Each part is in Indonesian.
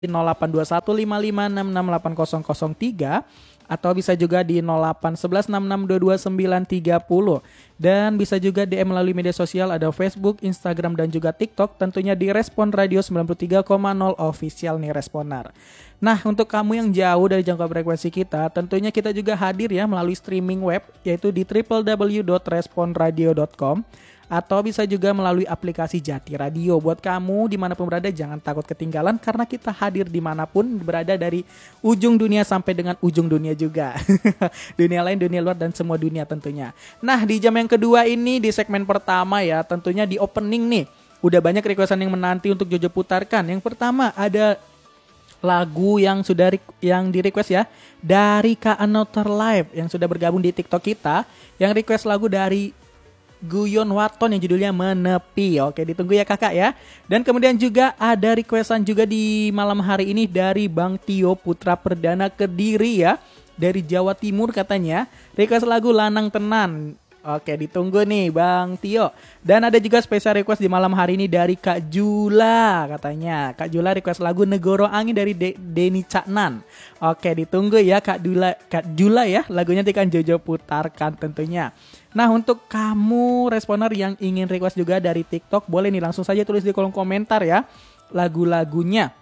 082155668003 atau bisa juga di 081166222930 dan bisa juga DM melalui media sosial ada Facebook, Instagram dan juga TikTok tentunya di Respon Radio 93,0 official nih Responar. Nah, untuk kamu yang jauh dari jangkauan frekuensi kita, tentunya kita juga hadir ya melalui streaming web yaitu di www.responradio.com atau bisa juga melalui aplikasi Jati Radio. Buat kamu dimanapun berada jangan takut ketinggalan karena kita hadir dimanapun berada dari ujung dunia sampai dengan ujung dunia juga. Dunia lain, dunia luar dan semua dunia tentunya. Nah di jam yang kedua ini di segmen pertama ya tentunya di opening nih. Udah banyak requestan yang menanti untuk Jojo putarkan. Yang pertama ada lagu yang sudah yang di request ya dari Kak Another Live yang sudah bergabung di TikTok kita. Yang request lagu dari Guyon Waton yang judulnya Menepi. Oke, ditunggu ya kakak ya. Dan kemudian juga ada requestan juga di malam hari ini dari Bang Tio Putra Perdana Kediri ya. Dari Jawa Timur katanya. Request lagu Lanang Tenan. Oke, ditunggu nih Bang Tio. Dan ada juga spesial request di malam hari ini dari Kak Jula katanya. Kak Jula request lagu Negoro Angin dari Denny Caknan. Oke, ditunggu ya Kak Jula ya. Lagunya akan Jojo putarkan tentunya. Nah untuk kamu responer yang ingin request juga dari TikTok boleh nih langsung saja tulis di kolom komentar ya lagu-lagunya.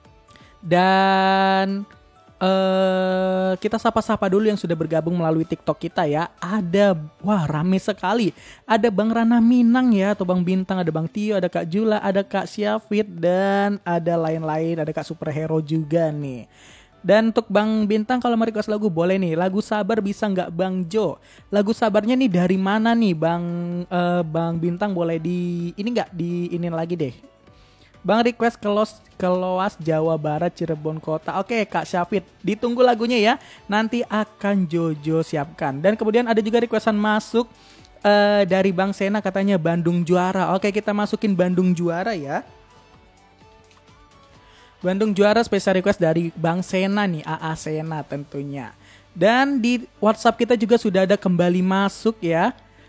Dan kita sapa-sapa dulu yang sudah bergabung melalui TikTok kita ya. Ada, wah rame sekali. Ada Bang Rana Minang ya atau Bang Bintang, ada Bang Tio, ada Kak Jula, ada Kak Syafid dan ada lain-lain, ada Kak Superhero juga nih. Dan untuk Bang Bintang kalau mau request lagu boleh nih. Lagu Sabar bisa nggak Bang Jo? Lagu Sabarnya nih dari mana nih Bang Bintang boleh di ini nggak di ini lagi deh. Bang request Keloas Jawa Barat Cirebon Kota. Oke Kak Syafid ditunggu lagunya ya. Nanti akan Jojo siapkan. Dan kemudian ada juga requestan masuk dari Bang Sena katanya Bandung Juara. Oke kita masukin Bandung Juara ya. Bandung Juara spesial request dari Bang Sena nih, AA Sena tentunya. Dan di WhatsApp kita juga sudah ada kembali masuk ya.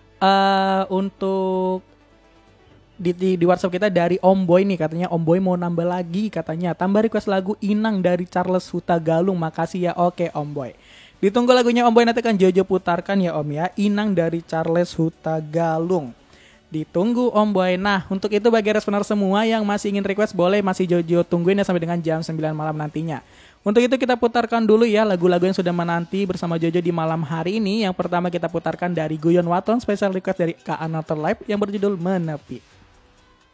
Untuk di WhatsApp kita dari Om Boy nih katanya Om Boy mau nambah lagi katanya. Tambah request lagu Inang dari Charles Hutagalung. Makasih ya. Oke Om Boy. Ditunggu lagunya Om Boy nanti kan Jojo putarkan ya Om ya. Inang dari Charles Hutagalung. Ditunggu Om Boy. Nah untuk itu bagi responer semua yang masih ingin request boleh masih Jojo tungguin ya sampai dengan jam 9 malam nantinya. Untuk itu kita putarkan dulu ya lagu-lagu yang sudah menanti bersama Jojo di malam hari ini. Yang pertama kita putarkan dari Guyon Waton special request dari Kak Another Live yang berjudul Menepi.